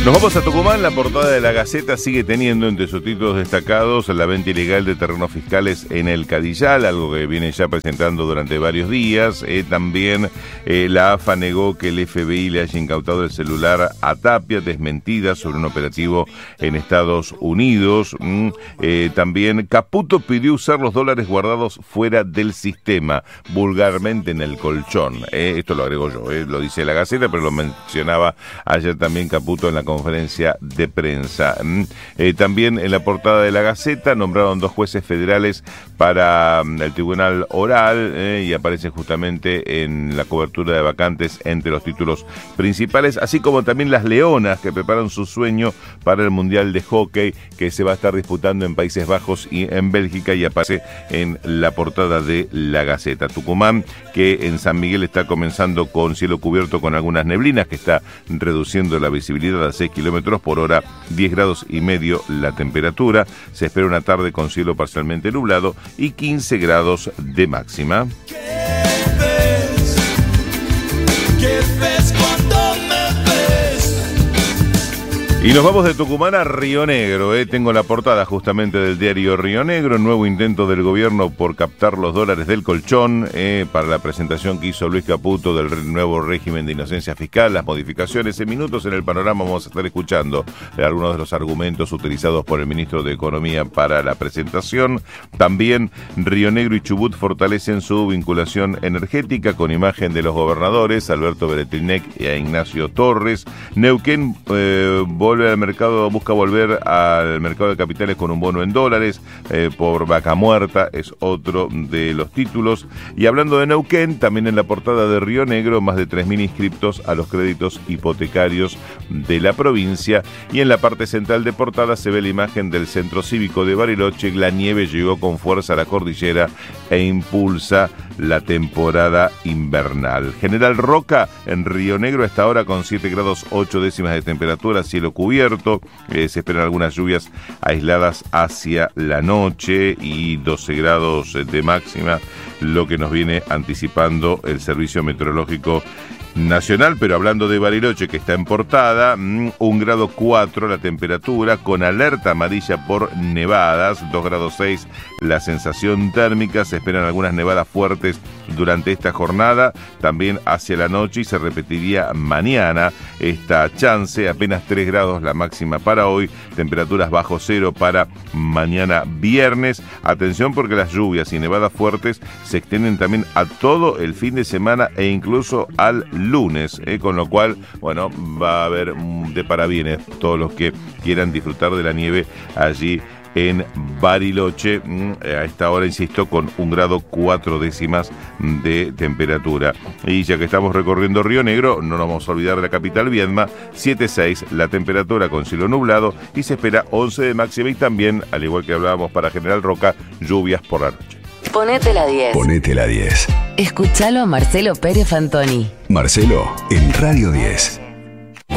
Nos vamos a Tucumán. La portada de La Gaceta sigue teniendo entre sus títulos destacados la venta ilegal de terrenos fiscales en el Cadillal, algo que viene ya presentando durante varios días. También la AFA negó que el FBI le haya incautado el celular a Tapia, desmentida sobre un operativo en Estados Unidos. También Caputo pidió usar los dólares guardados fuera del sistema, vulgarmente en el colchón. Esto lo agrego yo, lo dice La Gaceta, pero lo mencionaba ayer también Caputo en la conferencia de prensa. También en la portada de La Gaceta nombraron 2 jueces federales para el tribunal oral y aparecen justamente en la cobertura de vacantes entre los títulos principales, así como también las leonas que preparan su sueño para el Mundial de Hockey que se va a estar disputando en Países Bajos y en Bélgica, y aparece en la portada de La Gaceta. Tucumán, que en San Miguel está comenzando con cielo cubierto con algunas neblinas que está reduciendo la visibilidad a 6 kilómetros por hora, 10 grados y medio la temperatura. Se espera una tarde con cielo parcialmente nublado y 15 grados de máxima. ¿Qué ves cuando me ves? Y nos vamos de Tucumán a Río Negro. Tengo la portada justamente del diario Río Negro, nuevo intento del gobierno por captar los dólares del colchón, para la presentación que hizo Luis Caputo del nuevo régimen de inocencia fiscal, las modificaciones. En minutos en el panorama vamos a estar escuchando algunos de los argumentos utilizados por el ministro de Economía para la presentación. También Río Negro y Chubut fortalecen su vinculación energética con imagen de los gobernadores Alberto Beretilnec y a Ignacio Torres. Neuquén busca volver al mercado de capitales con un bono en dólares por vaca muerta, es otro de los títulos. Y hablando de Neuquén, también en la portada de Río Negro, más de 3.000 inscriptos a los créditos hipotecarios de la provincia. Y en la parte central de portada se ve la imagen del Centro Cívico de Bariloche. La nieve llegó con fuerza a la cordillera e impulsa la temporada invernal. General Roca en Río Negro hasta ahora con 7 grados 8 décimas de temperatura, cielo cubierto. Se esperan algunas lluvias aisladas hacia la noche y 12 grados de máxima, lo que nos viene anticipando el Servicio Meteorológico Nacional. Pero hablando de Bariloche, que está en portada, 1 grado 4 la temperatura, con alerta amarilla por nevadas, 2 grados 6 la sensación térmica. Se esperan algunas nevadas fuertes durante esta jornada, también hacia la noche, y se repetiría mañana esta chance. Apenas 3 grados la máxima para hoy, temperaturas bajo cero para mañana viernes. Atención, porque las lluvias y nevadas fuertes se extienden también a todo el fin de semana e incluso al lunes, con lo cual, bueno, va a haber de parabienes todos los que quieran disfrutar de la nieve allí en Bariloche, a esta hora, insisto, con 1 grado 4 décimas de temperatura. Y ya que estamos recorriendo Río Negro, no nos vamos a olvidar de la capital, Viedma, 7,6 la temperatura con cielo nublado, y se espera 11 de máxima, y también, al igual que hablábamos para General Roca, lluvias por la noche. Ponete la 10. Ponete la 10. Escuchalo a Marcelo Pérez Fantoni. Marcelo en Radio 10.